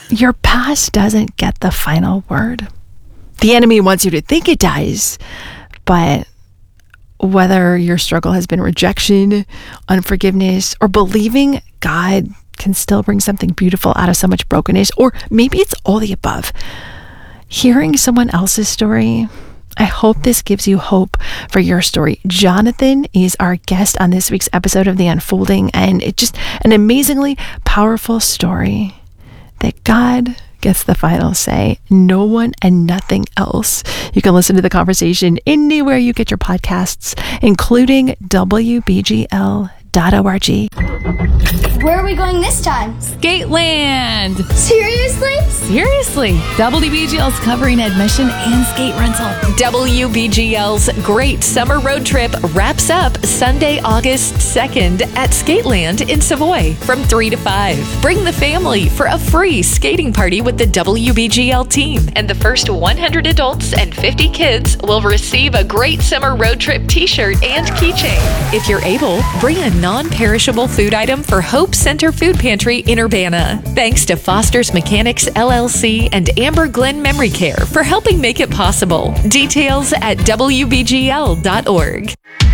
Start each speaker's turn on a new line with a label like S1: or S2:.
S1: Your past doesn't get the final word. The enemy wants you to think it does, but whether your struggle has been rejection, unforgiveness, or believing God can still bring something beautiful out of so much brokenness, or maybe it's all the above. Hearing someone else's story, I hope this gives you hope for your story. Jonathan is our guest on this week's episode of The Unfolding, and it's just an amazingly powerful story that God gets the final say. No one and nothing else. You can listen to the conversation anywhere you get your podcasts, including WBGL.org.
S2: Where are we going this time?
S3: Skateland!
S2: Seriously?
S3: WBGL's covering admission and skate rental.
S4: WBGL's Great Summer Road Trip wraps up Sunday, August 2nd at Skateland in Savoy from 3 to 5. Bring the family for a free skating party with the WBGL team. And the first 100 adults and 50 kids will receive a Great Summer Road Trip t-shirt and keychain. If you're able, bring a non-perishable food item for Hope Center Food Pantry in Urbana. Thanks to Foster's Mechanics LLC and Amber Glen Memory Care for helping make it possible. Details at WBGL.org.